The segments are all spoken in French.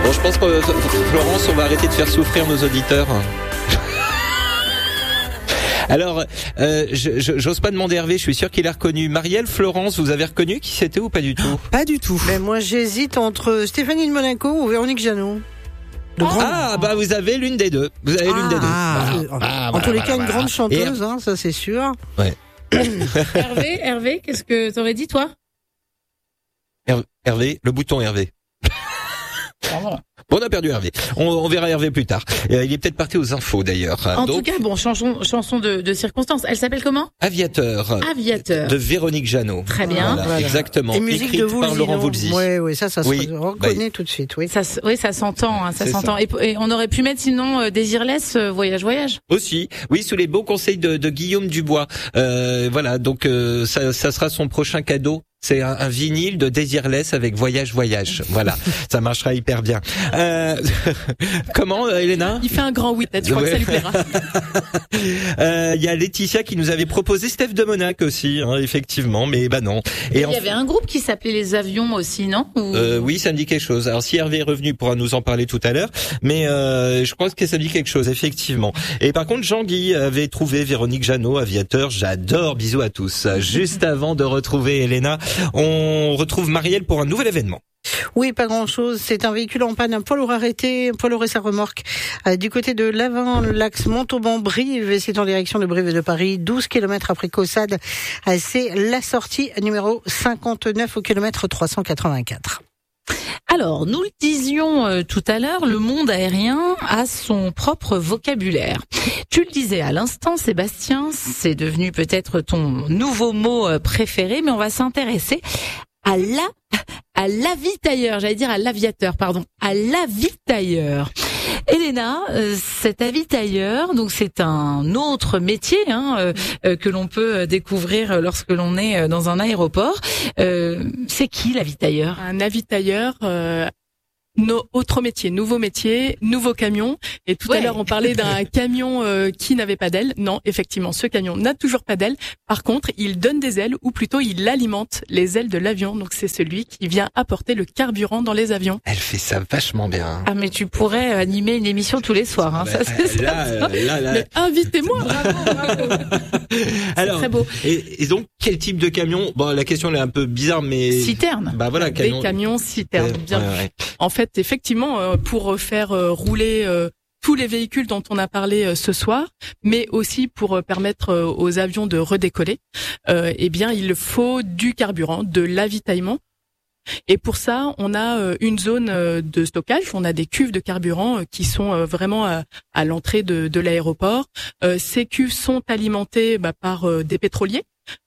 Bon, je pense que Florence, on va arrêter de faire souffrir nos auditeurs. Alors, j'ose pas demander Hervé, je suis sûr qu'il a reconnu. Marielle, Florence, vous avez reconnu qui c'était ou pas du tout? Pas du tout. Mais moi, j'hésite entre Stéphanie de Monaco ou Véronique Jeannot. Bah vous avez l'une des deux. Vous avez l'une des deux. En tous les cas, une grande chanteuse, hein, ça c'est sûr. Ouais. Hervé, qu'est-ce que t'aurais dit toi? Hervé, le bouton Hervé. Bon, on a perdu Hervé. On verra Hervé plus tard. Il est peut-être parti aux infos d'ailleurs. En tout cas, bon, chanson de circonstance. Elle s'appelle comment? Aviateur. De Véronique Jeannot. Très bien. Voilà. Exactement. Et musique écrite de Woolsey, par Laurent Woolsey. Oui, ça se reconnaît tout de suite, oui. Ça s'entend, ça s'entend. Et on aurait pu mettre sinon Désirless, Voyage. Aussi, oui, sous les beaux conseils de Guillaume Dubois. Voilà, donc ça sera son prochain cadeau. C'est un vinyle de Désirless avec Voyage. Voilà, ça marchera hyper bien. Comment, Elena? Il fait un grand oui, peut-être. Je crois que ça lui plaira. Il y a Laetitia qui nous avait proposé Steph de Monac aussi, hein, effectivement, mais non. Et il y avait un groupe qui s'appelait Les Avions aussi, non? Oui, ça me dit quelque chose. Alors si Hervé est revenu, il pourra nous en parler tout à l'heure, mais je crois que ça me dit quelque chose, effectivement. Et par contre, Jean-Guy avait trouvé Véronique Jeannot, Aviateur. J'adore, bisous à tous. Juste avant de retrouver Elena, on retrouve Marielle pour un nouvel événement. Oui, pas grand-chose. C'est un véhicule en panne, un poids lourd arrêté, un poids lourd et sa remorque du côté de l'Avent, l'axe Montauban-Brive, et c'est en direction de Brive et de Paris, 12 km après Caussade. C'est la sortie numéro 59 au kilomètre 384. Alors, nous le disions tout à l'heure, le monde aérien a son propre vocabulaire. Tu le disais à l'instant, Sébastien, c'est devenu peut-être ton nouveau mot préféré, mais on va s'intéresser à l'avitailleur, j'allais dire à l'aviateur, pardon, à l'avitailleur. Elena, cet avitailleur, donc c'est un autre métier que l'on peut découvrir lorsque l'on est dans un aéroport. C'est qui l'avitailleur? Un avitailleur, autre métier, nouveau camion. Et tout à l'heure, on parlait d'un camion qui n'avait pas d'aile. Non, effectivement, ce camion n'a toujours pas d'aile. Par contre, il donne des ailes, ou plutôt il alimente les ailes de l'avion. Donc c'est celui qui vient apporter le carburant dans les avions. Elle fait ça vachement bien. Ah, mais tu pourrais animer une émission tous les soirs, hein. Ça, c'est là. Mais invitez-moi. Bravo. Alors, très beau. Et donc, quel type de camion? Bon, la question elle est un peu bizarre, mais citerne. Bah voilà, Des camions citernes. Bien. Ouais. En fait, effectivement, pour faire rouler tous les véhicules dont on a parlé ce soir, mais aussi pour permettre aux avions de redécoller, eh bien, il faut du carburant, de l'avitaillement. Et pour ça, on a une zone de stockage, on a des cuves de carburant qui sont vraiment à l'entrée de l'aéroport. Ces cuves sont alimentées par des pétroliers.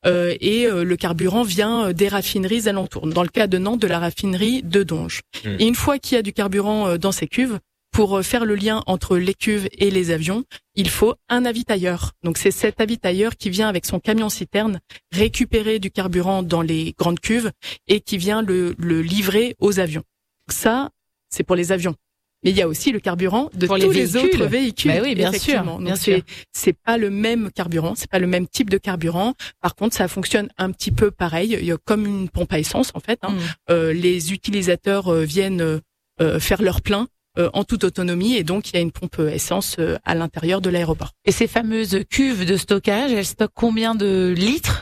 Et le carburant vient des raffineries alentours. Dans le cas de Nantes, de la raffinerie de Donge. Et une fois qu'il y a du carburant dans ces cuves, pour faire le lien entre les cuves et les avions, il faut un avitailleur. Donc c'est cet avitailleur qui vient avec son camion citerne récupérer du carburant dans les grandes cuves et qui vient le livrer aux avions. Ça, c'est pour les avions. Mais il y a aussi le carburant de tous les autres véhicules. Bah oui, bien sûr. Donc c'est pas le même carburant, c'est pas le même type de carburant. Par contre, ça fonctionne un petit peu pareil. Il y a comme une pompe à essence en fait. Les utilisateurs viennent faire leur plein en toute autonomie, et donc il y a une pompe essence à l'intérieur de l'aéroport. Et ces fameuses cuves de stockage, elles stockent combien de litres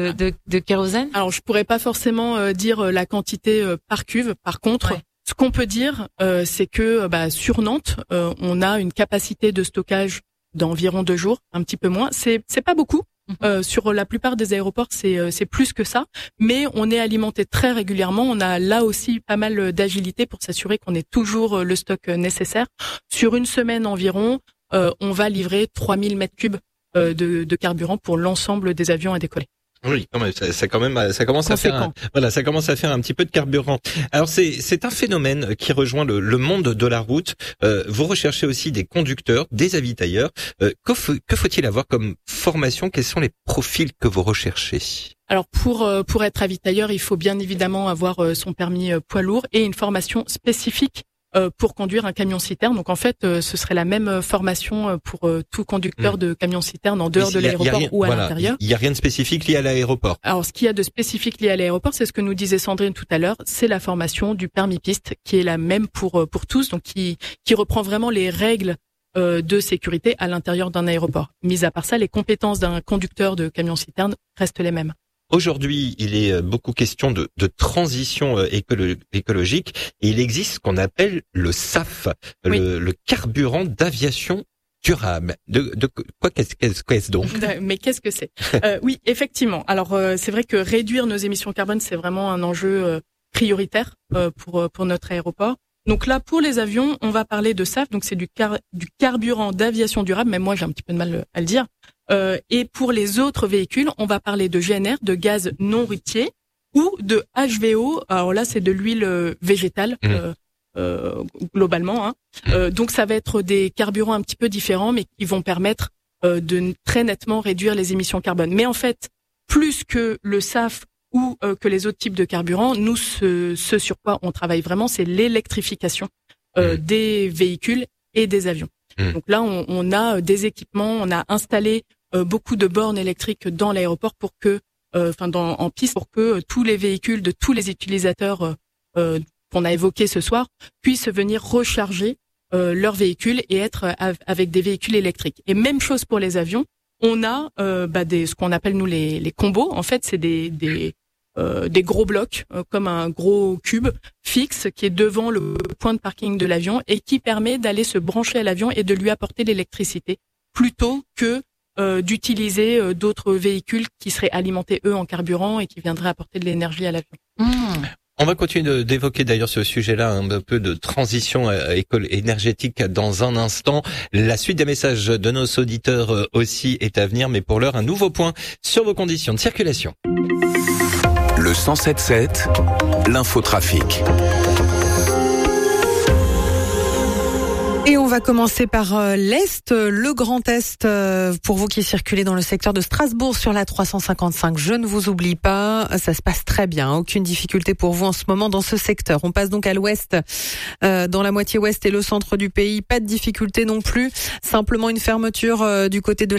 de kérosène? Alors je pourrais pas forcément dire la quantité par cuve. Par contre, ce qu'on peut dire, c'est que sur Nantes, on a une capacité de stockage d'environ 2 jours, un petit peu moins. C'est pas beaucoup. Sur la plupart des aéroports, c'est plus que ça, mais on est alimenté très régulièrement. On a là aussi pas mal d'agilité pour s'assurer qu'on ait toujours le stock nécessaire. Sur une semaine environ, on va livrer 3000 mètres cubes de carburant pour l'ensemble des avions à décoller. Oui, quand même, ça commence à faire ça commence à faire un petit peu de carburant. Alors c'est un phénomène qui rejoint le monde de la route. Vous recherchez aussi des conducteurs, des avitailleurs. Que faut-il avoir comme formation? Quels sont les profils que vous recherchez? Alors pour être avitailleur, il faut bien évidemment avoir son permis poids lourd et une formation spécifique pour conduire un camion-citerne. Donc en fait, ce serait la même formation pour tout conducteur de camion-citerne en dehors de l'aéroport ou à l'intérieur. Il n'y a rien de spécifique lié à l'aéroport. Alors ce qu'il y a de spécifique lié à l'aéroport, c'est ce que nous disait Sandrine tout à l'heure, c'est la formation du permis piste qui est la même pour tous, donc qui reprend vraiment les règles de sécurité à l'intérieur d'un aéroport. Mis à part ça, les compétences d'un conducteur de camion-citerne restent les mêmes. Aujourd'hui, il est beaucoup question de transition écologique et il existe ce qu'on appelle le SAF, le carburant d'aviation durable. De quoi qu'est-ce donc? Mais qu'est-ce que c'est? Oui, effectivement. Alors c'est vrai que réduire nos émissions carbone, c'est vraiment un enjeu prioritaire pour notre aéroport. Donc là, pour les avions, on va parler de SAF, donc c'est du carburant d'aviation durable, même moi j'ai un petit peu de mal à le dire. Et pour les autres véhicules, on va parler de GNR, de gaz non routier, ou de HVO. Alors là, c'est de l'huile végétale, globalement. Donc ça va être des carburants un petit peu différents, mais qui vont permettre de très nettement réduire les émissions carbone. Mais en fait, plus que le SAF ou que les autres types de carburants, nous, ce sur quoi on travaille vraiment, c'est l'électrification des véhicules et des avions. Donc là, on a des équipements, on a installé beaucoup de bornes électriques dans l'aéroport pour que, en piste, pour que tous les véhicules de tous les utilisateurs qu'on a évoqués ce soir puissent venir recharger leurs véhicules et être avec des véhicules électriques. Et même chose pour les avions. On a ce qu'on appelle nous les combos. En fait, c'est des gros blocs comme un gros cube fixe qui est devant le point de parking de l'avion et qui permet d'aller se brancher à l'avion et de lui apporter l'électricité plutôt que d'utiliser d'autres véhicules qui seraient alimentés eux en carburant et qui viendraient apporter de l'énergie à l'avion. On va continuer d'évoquer d'ailleurs ce sujet-là, un peu de transition énergétique dans un instant. La suite des messages de nos auditeurs aussi est à venir, mais pour l'heure, un nouveau point sur vos conditions de circulation. Le 107.7, l'infotrafic. Et on va commencer par l'Est, le Grand Est, pour vous qui circulez dans le secteur de Strasbourg sur la 355. Je ne vous oublie pas, ça se passe très bien, aucune difficulté pour vous en ce moment dans ce secteur. On passe donc à l'Ouest, dans la moitié ouest et le centre du pays, pas de difficulté non plus, simplement une fermeture du côté de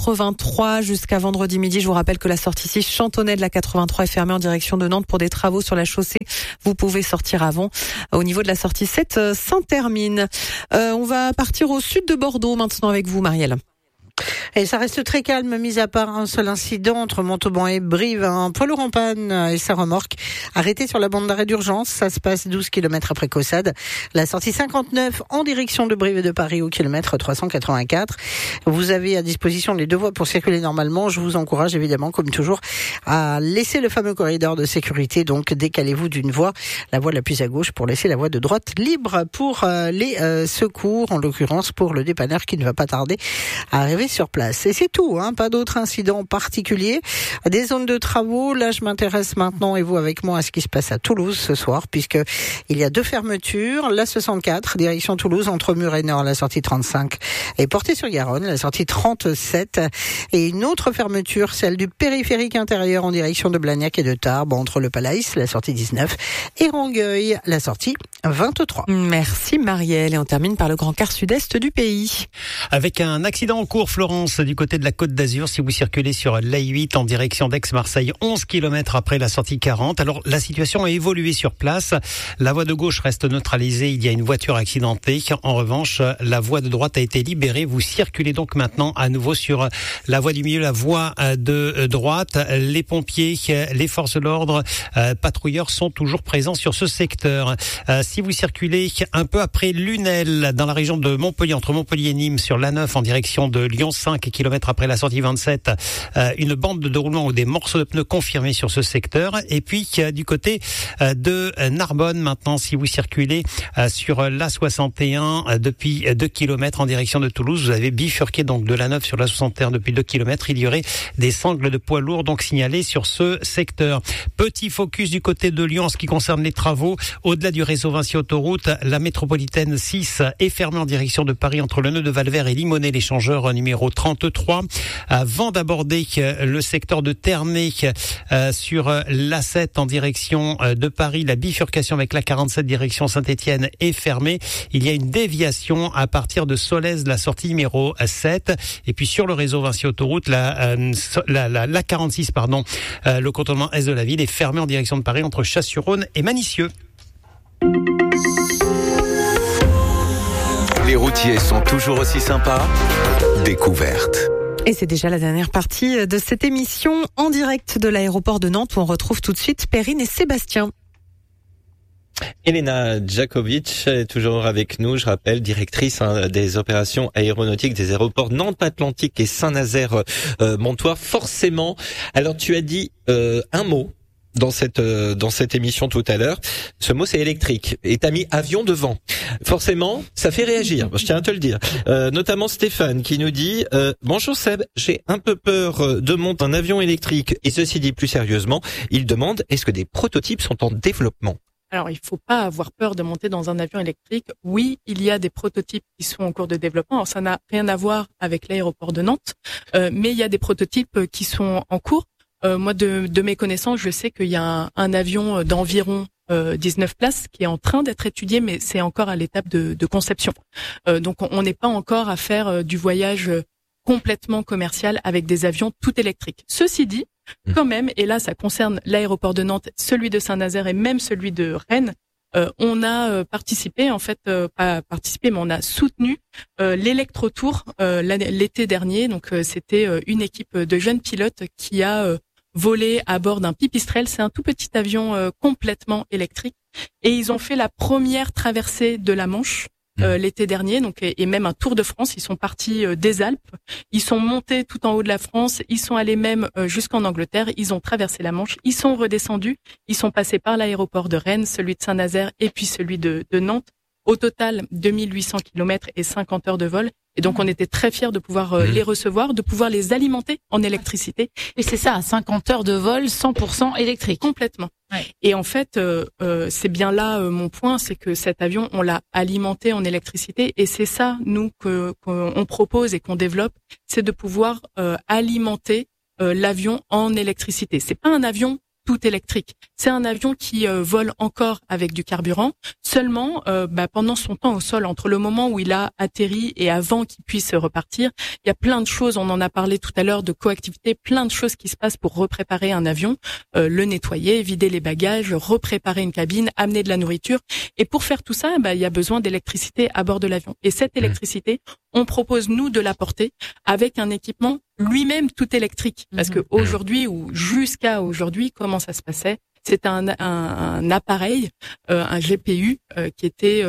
l'A83 jusqu'à vendredi midi. Je vous rappelle que la sortie 6 Chantonnay de l'A83 est fermée en direction de Nantes pour des travaux sur la chaussée. Vous pouvez sortir avant. Au niveau de la sortie 7, Saint-Termine. On va partir au sud de Bordeaux maintenant avec vous, Marielle. Et ça reste très calme, mis à part un seul incident entre Montauban et Brive. Un poids lourd en panne et sa remorque arrêté sur la bande d'arrêt d'urgence. Ça se passe 12 km après Caussade. La sortie 59 en direction de Brive et de Paris au kilomètre 384. Vous avez à disposition les deux voies pour circuler normalement. Je vous encourage évidemment, comme toujours, à laisser le fameux corridor de sécurité. Donc décalez-vous d'une voie, la voie la plus à gauche, pour laisser la voie de droite libre pour les secours, en l'occurrence pour le dépanneur qui ne va pas tarder à arriver sur place. Et c'est tout, pas d'autres incidents particuliers. Des zones de travaux, là je m'intéresse maintenant, et vous avec moi, à ce qui se passe à Toulouse ce soir, puisque il y a deux fermetures. La 64, direction Toulouse, entre Muret-Nord, la sortie 35, et Portée-sur-Garonne, la sortie 37. Et une autre fermeture, celle du périphérique intérieur en direction de Blagnac et de Tarbes, entre le Palaïs, la sortie 19, et Rangueil, la sortie 23. Merci Marielle, et on termine par le grand quart sud-est du pays. Avec un accident en cours, Florence, du côté de la Côte d'Azur, si vous circulez sur l'A8 en direction d'Aix-Marseille, 11 km après la sortie 40. Alors, la situation a évolué sur place. La voie de gauche reste neutralisée. Il y a une voiture accidentée. En revanche, la voie de droite a été libérée. Vous circulez donc maintenant à nouveau sur la voie du milieu, la voie de droite. Les pompiers, les forces de l'ordre, patrouilleurs sont toujours présents sur ce secteur. Si vous circulez un peu après Lunel, dans la région de Montpellier, entre Montpellier et Nîmes, sur l'A9 en direction de Lyon, 5 km après la sortie 27, une bande de roulement ou des morceaux de pneus confirmés sur ce secteur. Et puis du côté de Narbonne, maintenant, si vous circulez sur l'A61 depuis 2 km en direction de Toulouse, vous avez bifurqué donc de l'A9 sur l'A61 depuis 2 km. Il y aurait des sangles de poids lourds donc signalés sur ce secteur. Petit focus du côté de Lyon en ce qui concerne les travaux au-delà du réseau Vinci Autoroute, la métropolitaine 6 est fermée en direction de Paris entre le nœud de Valvert et Limonest, l'échangeur numéro 33. Avant d'aborder le secteur de Ternay sur l'A7 en direction de Paris, la bifurcation avec la 47 direction Saint-Étienne est fermée. Il y a une déviation à partir de Solèze, la sortie numéro 7. Et puis sur le réseau Vinci Autoroute, la 46, le contournement est de la ville est fermé en direction de Paris entre Chasse-sur-Rhône et Manicieux. Les routiers sont toujours aussi sympas. Découverte. Et c'est déjà la dernière partie de cette émission en direct de l'aéroport de Nantes où on retrouve tout de suite Perrine et Sébastien. Elena Djakovic est toujours avec nous, je rappelle, directrice des opérations aéronautiques des aéroports Nantes-Atlantique et Saint-Nazaire-Montoire. Forcément, alors tu as dit un mot dans cette émission tout à l'heure. Ce mot, c'est électrique. Et t'as mis avion devant. Forcément, ça fait réagir. Je tiens à te le dire. Notamment Stéphane qui nous dit bonjour Seb, j'ai un peu peur de monter un avion électrique. Et ceci dit plus sérieusement, il demande est-ce que des prototypes sont en développement? Alors, il faut pas avoir peur de monter dans un avion électrique. Oui, il y a des prototypes qui sont en cours de développement. Alors, ça n'a rien à voir avec l'aéroport de Nantes, mais il y a des prototypes qui sont en cours. Moi, de mes connaissances, je sais qu'il y a un avion d'environ 19 places qui est en train d'être étudié, mais c'est encore à l'étape de conception. Donc, on n'est pas encore à faire du voyage complètement commercial avec des avions tout électriques. Ceci dit, quand même, et là, ça concerne l'aéroport de Nantes, celui de Saint-Nazaire et même celui de Rennes, on a participé, en fait, pas participé, mais on a soutenu l'Electro-Tour l'été dernier. Donc, c'était une équipe de jeunes pilotes qui a volé à bord d'un Pipistrel. C'est un tout petit avion complètement électrique. Et ils ont fait la première traversée de la Manche l'été dernier, donc et même un Tour de France. Ils sont partis des Alpes, ils sont montés tout en haut de la France, ils sont allés même jusqu'en Angleterre, ils ont traversé la Manche, ils sont redescendus, ils sont passés par l'aéroport de Rennes, celui de Saint-Nazaire et puis celui de Nantes. Au total, 2800 kilomètres et 50 heures de vol. Et donc, on était très fiers de pouvoir les recevoir, de pouvoir les alimenter en électricité. Et c'est ça, 50 heures de vol 100% électrique. Complètement. Ouais. Et en fait, c'est bien là mon point, c'est que cet avion, on l'a alimenté en électricité. Et c'est ça, nous, qu'on propose et qu'on développe, c'est de pouvoir alimenter l'avion en électricité. C'est pas un avion tout électrique. C'est un avion qui vole encore avec du carburant. Seulement, pendant son temps au sol, entre le moment où il a atterri et avant qu'il puisse repartir, il y a plein de choses, on en a parlé tout à l'heure, de coactivité, plein de choses qui se passent pour repréparer un avion, le nettoyer, vider les bagages, repréparer une cabine, amener de la nourriture. Et pour faire tout ça, il y a besoin d'électricité à bord de l'avion. Et cette électricité, on propose, nous, de l'apporter avec un équipement lui-même tout électrique. Parce que aujourd'hui, ou jusqu'à aujourd'hui, comment ça se passait? C'était un appareil, un GPU, qui était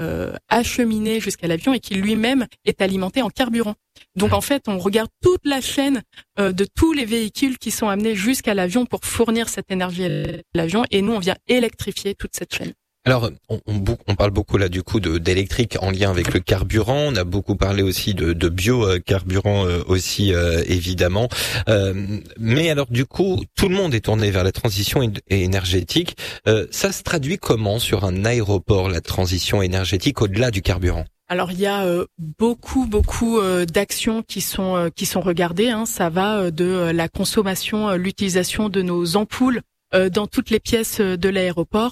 acheminé jusqu'à l'avion et qui lui-même est alimenté en carburant. Donc en fait, on regarde toute la chaîne de tous les véhicules qui sont amenés jusqu'à l'avion pour fournir cette énergie à l'avion, et nous, on vient électrifier toute cette chaîne. Alors, on parle beaucoup là du coup d'électrique en lien avec le carburant. On a beaucoup parlé aussi de biocarburant aussi évidemment. Mais alors du coup, tout le monde est tourné vers la transition énergétique. Ça se traduit comment sur un aéroport, la transition énergétique au-delà du carburant? Alors il y a beaucoup d'actions qui sont regardées. Ça va de la consommation, l'utilisation de nos ampoules dans toutes les pièces de l'aéroport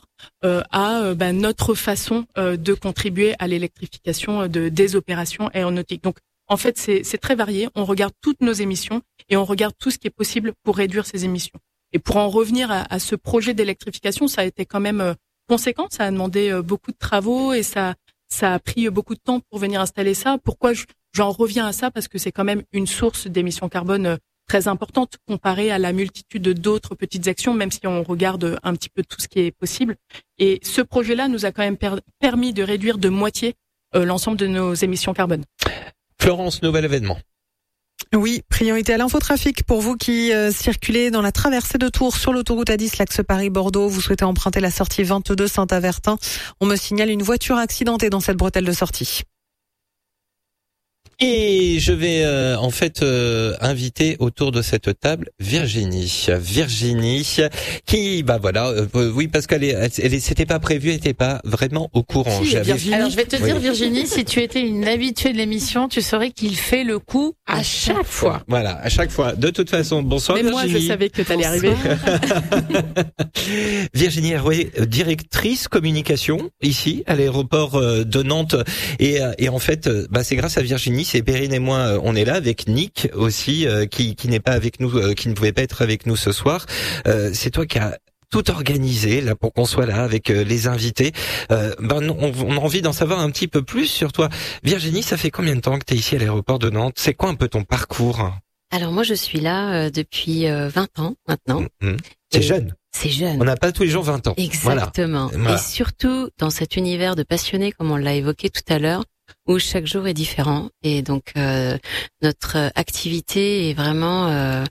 à notre façon de contribuer à l'électrification des opérations aéronautiques. Donc en fait c'est très varié, on regarde toutes nos émissions et on regarde tout ce qui est possible pour réduire ces émissions. Et pour en revenir à ce projet d'électrification, ça a été quand même conséquent, ça a demandé beaucoup de travaux et ça a pris beaucoup de temps pour venir installer ça. Pourquoi j'en reviens à ça? Parce que c'est quand même une source d'émissions carbone très importante comparée à la multitude d'autres petites actions, même si on regarde un petit peu tout ce qui est possible. Et ce projet-là nous a quand même permis de réduire de moitié l'ensemble de nos émissions carbone. Florence, nouvel événement. Oui, priorité à l'infotrafic pour vous qui circulez dans la traversée de Tours sur l'autoroute A10, l'axe Paris-Bordeaux. Vous souhaitez emprunter la sortie 22 Saint-Avertin. On me signale une voiture accidentée dans cette bretelle de sortie. Et je vais inviter autour de cette table Virginie qui oui parce qu'elle c'était pas prévu, elle était pas vraiment au courant. Alors je vais te dire Virginie, si tu étais une habituée de l'émission, tu saurais qu'il fait le coup à chaque fois. Voilà, à chaque fois. De toute façon, bonsoir Mais Virginie. moi je savais que t'allais arriver. Virginie Hervé, directrice communication ici à l'aéroport de Nantes et en fait c'est grâce à Virginie, c'est Perrine et moi on est là avec Nick aussi qui n'est pas avec nous, qui ne pouvait pas être avec nous ce soir. C'est toi qui as tout organisé là pour qu'on soit là avec les invités. On a envie d'en savoir un petit peu plus sur toi. Virginie, ça fait combien de temps que tu es ici à l'aéroport de Nantes? C'est quoi un peu ton parcours? Alors moi je suis là depuis 20 ans maintenant. C'est jeune. C'est jeune. On n'a pas tous les jours 20 ans. Exactement. Voilà. Et surtout dans cet univers de passionnés comme on l'a évoqué tout à l'heure, où chaque jour est différent. Et donc notre activité est vraiment...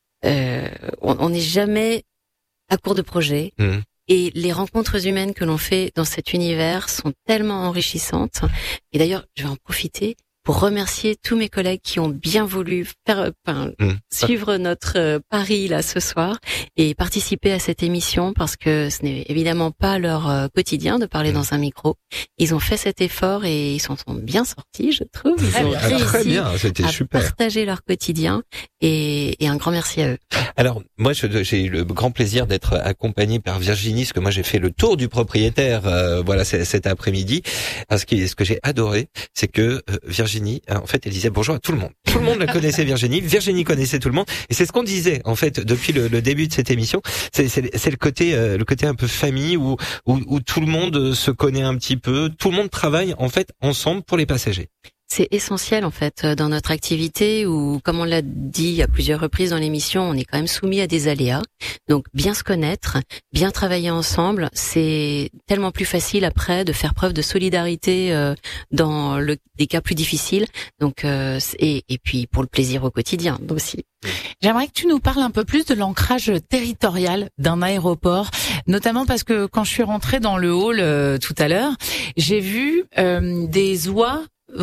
on n'est jamais à court de projets. Et les rencontres humaines que l'on fait dans cet univers sont tellement enrichissantes. Et d'ailleurs, je vais en profiter pour remercier tous mes collègues qui ont bien voulu suivre notre pari là ce soir et participer à cette émission parce que ce n'est évidemment pas leur quotidien de parler dans un micro. Ils ont fait cet effort et ils s'en sont bien sortis, je trouve. Ils ont réussi très bien, c'était à super. Partager leur quotidien et un grand merci à eux. Alors moi j'ai eu le grand plaisir d'être accompagné par Virginie parce que moi j'ai fait le tour du propriétaire cet après-midi. Ce que j'ai adoré, c'est que Virginie en fait elle disait bonjour à tout le monde. Tout le monde la connaissait Virginie connaissait tout le monde et c'est ce qu'on disait en fait depuis le début de cette émission. C'est le côté un peu famille où tout le monde se connaît un petit peu, tout le monde travaille en fait ensemble pour les passagers. C'est essentiel en fait dans notre activité où, comme on l'a dit à plusieurs reprises dans l'émission, on est quand même soumis à des aléas. Donc bien se connaître, bien travailler ensemble, c'est tellement plus facile après de faire preuve de solidarité dans des cas plus difficiles. Donc et puis pour le plaisir au quotidien aussi. J'aimerais que tu nous parles un peu plus de l'ancrage territorial d'un aéroport, notamment parce que quand je suis rentrée dans le hall tout à l'heure, j'ai vu des oies.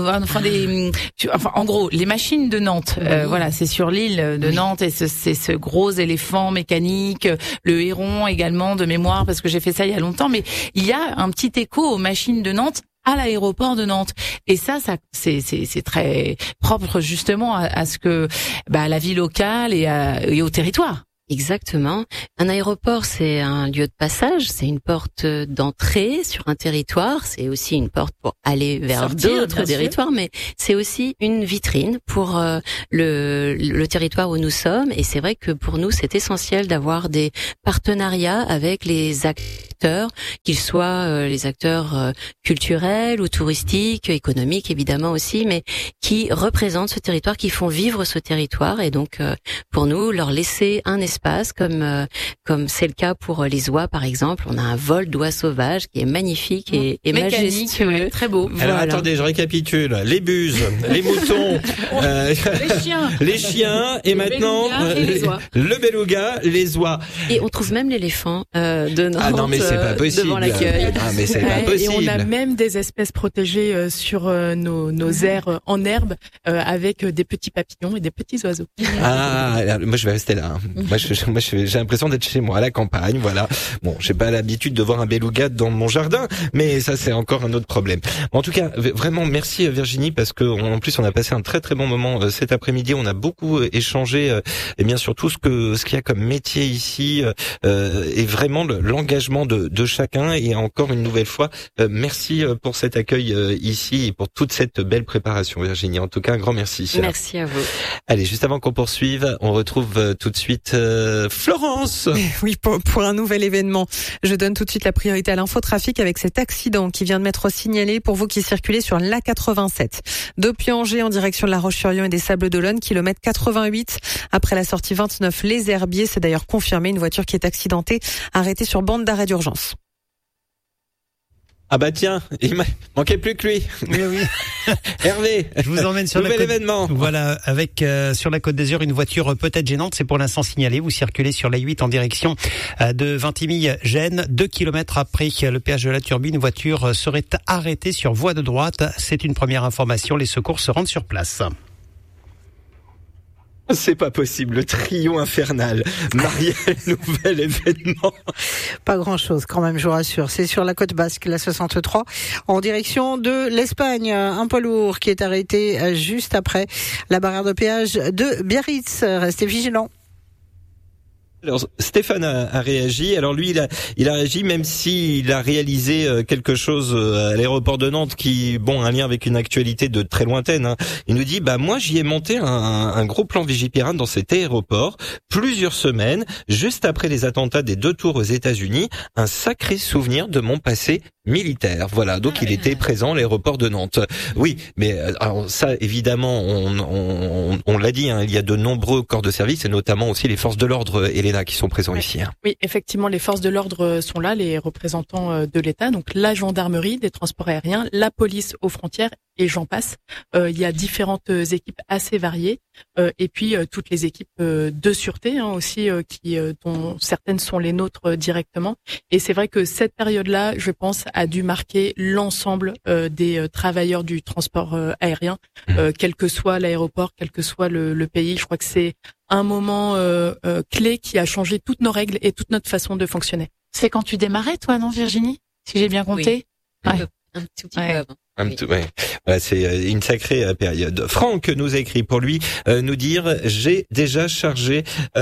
En gros, les machines de Nantes, c'est sur l'île de Nantes et c'est ce gros éléphant mécanique, le héron également de mémoire parce que j'ai fait ça il y a longtemps, mais il y a un petit écho aux machines de Nantes à l'aéroport de Nantes et ça c'est très propre justement à ce que la vie locale et au territoire. Exactement. Un aéroport, c'est un lieu de passage, c'est une porte d'entrée sur un territoire, c'est aussi une porte pour aller vers d'autres territoires, mais c'est aussi une vitrine pour le territoire où nous sommes. Et c'est vrai que pour nous, c'est essentiel d'avoir des partenariats avec les acteurs, qu'ils soient les acteurs culturels ou touristiques, économiques évidemment aussi, mais qui représentent ce territoire, qui font vivre ce territoire. Et donc, pour nous, leur laisser un espace comme c'est le cas pour les oies par exemple. On a un vol d'oies sauvages qui est magnifique et majestueux, très beau. Alors attendez, je récapitule. Les buses, les moutons, les chiens et maintenant le beluga, les oies. Et on trouve même l'éléphant de Nantes. Ah non mais c'est pas possible. Devant l'accueil. Ah mais c'est pas possible. Et on a même des espèces protégées sur nos aires en herbe avec des petits papillons et des petits oiseaux. Ah, moi je vais rester là. Moi j'ai l'impression d'être chez moi à la campagne, voilà. Bon, j'ai pas l'habitude de voir un beluga dans mon jardin, mais ça c'est encore un autre problème. En tout cas, vraiment merci Virginie parce que en plus on a passé un très très bon moment cet après-midi. On a beaucoup échangé et bien surtout ce qu'il y a comme métier ici et vraiment l'engagement de chacun. Et encore une nouvelle fois, merci pour cet accueil ici et pour toute cette belle préparation, Virginie. En tout cas, un grand merci. Merci à vous. Allez, juste avant qu'on poursuive, on retrouve tout de suite Florence. Oui, pour un nouvel événement. Je donne tout de suite la priorité à l'infotrafic avec cet accident qui vient de m'être signalé pour vous qui circulez sur l'A87. Depuis Angers en direction de La Roche-sur-Yon et des Sables-d'Olonne, kilomètre 88. Après la sortie 29, les Herbiers, c'est d'ailleurs confirmé, une voiture qui est accidentée, arrêtée sur bande d'arrêt d'urgence. Ah bah tiens, il manquait plus que lui. Oui. Hervé, je vous emmène sur nouvel événement. Voilà, avec sur la Côte d'Azur une voiture peut-être gênante, c'est pour l'instant signalé. Vous circulez sur l'A8 en direction de Vintimille-Gênes. 2 kilomètres après le péage de la Turbine, une voiture serait arrêtée sur voie de droite. C'est une première information, les secours se rendent sur place. C'est pas possible, le trio infernal. Marielle, nouvel événement. Pas grand-chose quand même, je vous rassure. C'est sur la côte basque, la 63, en direction de l'Espagne. Un poids lourd qui est arrêté juste après la barrière de péage de Biarritz. Restez vigilants. Alors Stéphane a réagi. Alors lui, il a réagi même s'il a réalisé quelque chose à l'aéroport de Nantes qui, un lien avec une actualité de très lointaine. Hein. Il nous dit, moi j'y ai monté un gros plan Vigipirate dans cet aéroport plusieurs semaines, juste après les attentats des 2 tours aux États-Unis. Un sacré souvenir de mon passé militaire. Voilà, donc il était présent à l'aéroport de Nantes. Oui, mais alors ça, évidemment, on l'a dit, hein, il y a de nombreux corps de service et notamment aussi les forces de l'ordre, Elena, qui sont présents ici. Hein. Oui, effectivement, les forces de l'ordre sont là, les représentants de l'État, donc la gendarmerie des transports aériens, la police aux frontières et j'en passe. Il y a différentes équipes assez variées et puis toutes les équipes de sûreté aussi, dont certaines sont les nôtres directement. Et c'est vrai que cette période-là, je pense, a dû marquer l'ensemble des travailleurs du transport aérien, quel que soit l'aéroport, quel que soit le pays. Je crois que c'est un moment clé qui a changé toutes nos règles et toute notre façon de fonctionner. C'est quand tu démarrais, toi, non, Virginie? Si j'ai bien compté. Oui. Un tout petit peu avant. Voilà, c'est une sacrée période. Franck nous a écrit pour lui nous dire j'ai déjà chargé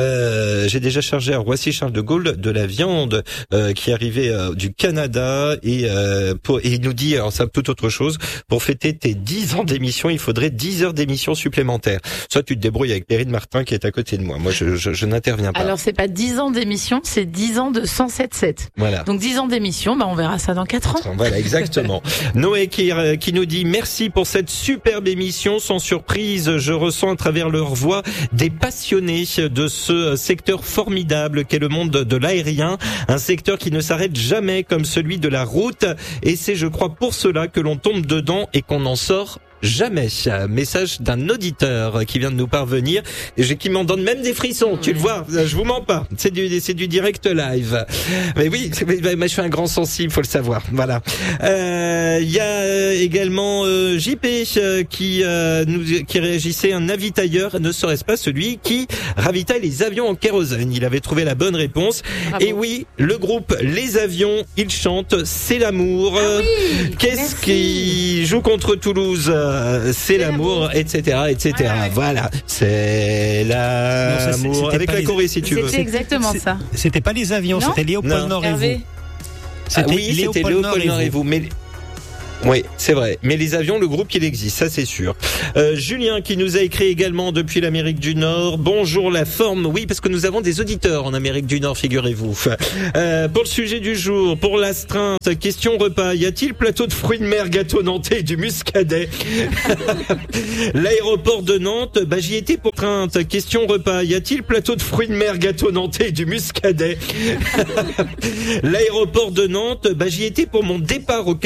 à Roissy-Charles de Gaulle de la viande qui arrivait du Canada et il nous dit, alors ça toute autre chose, pour fêter tes 10 ans d'émission, il faudrait 10 heures d'émission supplémentaires. Soit tu te débrouilles avec Perrine Martin qui est à côté de moi. Moi je n'interviens pas. Alors c'est pas 10 ans d'émission, c'est 10 ans de 107.7. Voilà. Donc 10 ans d'émission, on verra ça dans 4 ans. Voilà, exactement. Noé qui nous dit merci pour cette superbe émission. Sans surprise, je ressens à travers leur voix des passionnés de ce secteur formidable qu'est le monde de l'aérien, un secteur qui ne s'arrête jamais comme celui de la route, et c'est, je crois, pour cela que l'on tombe dedans et qu'on en sort jamais. Message d'un auditeur qui vient de nous parvenir et qui m'en donne même des frissons. Tu le vois, je vous mens pas. C'est du direct live. Mais oui, je suis un grand sensible, faut le savoir. Voilà. Il y a également JP qui réagissait, un avitailleur ne serait-ce pas celui qui ravitaille les avions en kérosène. Il avait trouvé la bonne réponse. Bravo. Et oui, le groupe Les Avions, ils chantent C'est l'amour. Qu'est-ce qui joue contre Toulouse? C'est l'amour, etc., etc. Ouais. Voilà, c'est l'amour. Avec la Corée, si tu veux. C'était exactement ça. C'était pas les avions, c'était Léopold Nord et vous. C'était Léopold Nord et vous. Mais oui, c'est vrai. Mais les avions, le groupe, il existe, ça c'est sûr. Julien qui nous a écrit également depuis l'Amérique du Nord. Bonjour la forme. Oui, parce que nous avons des auditeurs en Amérique du Nord, figurez-vous. Pour le sujet du jour, pour l'astreinte, question repas. Y a-t-il plateau de fruits de mer, gâteau nantais et du muscadet? L'aéroport de Nantes, j'y étais pour l'astreinte. Question repas. Y a-t-il plateau de fruits de mer, gâteau nantais et du muscadet? L'aéroport de Nantes, j'y étais pour mon départ au